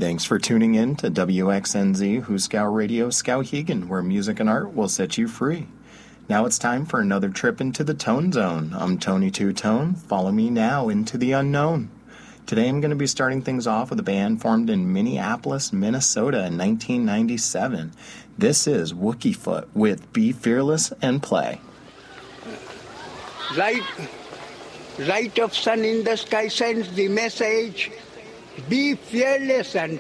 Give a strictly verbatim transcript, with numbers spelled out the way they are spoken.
Thanks for tuning in to W X N Z Hooskow Radio Skowhegan, where music and art will set you free. Now it's time for another trip into the Tone Zone. I'm Tony Two Tone. Follow me now into the unknown. Today I'm going to be starting things off with a band formed in Minneapolis, Minnesota in nineteen ninety-seven. This is Wookiefoot with Be Fearless and Play. Light, light of sun in the sky sends the message, be fearless and